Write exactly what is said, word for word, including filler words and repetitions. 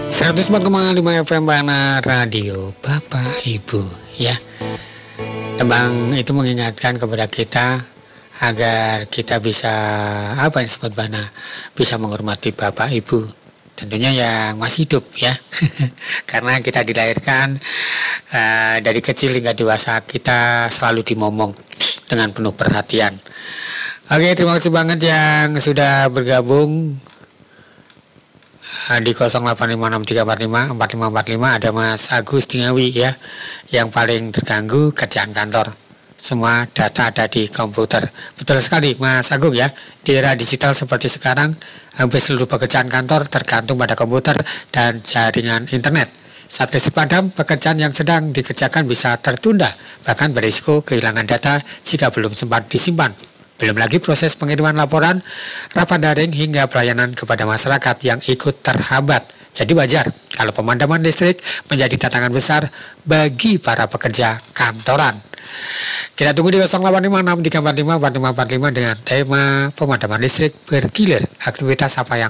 seratus empat koma lima F M Bana Radio Bapak Ibu ya. Tembang itu mengingatkan kepada kita agar kita bisa apa yang disebut Bana, bisa menghormati Bapak Ibu, tentunya yang masih hidup ya. Karena kita dilahirkan uh, dari kecil hingga dewasa, kita selalu dimomong dengan penuh perhatian. Oke, terima kasih banget yang sudah bergabung di nol delapan lima enam tiga empat lima empat lima empat lima. Ada Mas Agus Dingawi ya, yang paling terganggu kerjaan kantor, semua data ada di komputer. Betul sekali Mas Agung ya, di era digital seperti sekarang hampir seluruh pekerjaan kantor tergantung pada komputer dan jaringan internet. Saat listrik padam, pekerjaan yang sedang dikerjakan bisa tertunda, bahkan berisiko kehilangan data jika belum sempat disimpan. Belum lagi proses pengiriman laporan, rapat daring hingga pelayanan kepada masyarakat yang ikut terhambat. Jadi wajar kalau pemadaman listrik menjadi tantangan besar bagi para pekerja kantoran. Kita tunggu di nol delapan lima enam tiga empat lima empat lima empat lima dengan tema pemadaman listrik bergilir. Aktivitas apa yang